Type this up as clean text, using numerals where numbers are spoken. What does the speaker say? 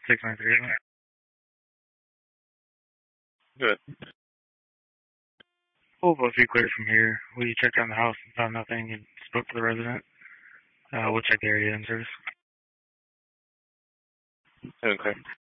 693, isn't it? Good. We'll about a few clear from here. We checked around the house and found nothing and spoke to the resident. We'll check the area in service. Okay.